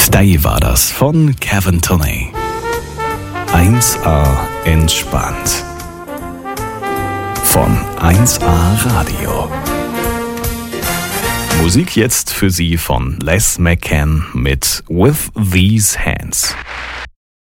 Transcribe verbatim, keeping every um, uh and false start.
Stay war das von Kevin Tonney. eins A entspannt. Von eins A Radio. Musik jetzt für Sie von Les McCann mit With These Hands.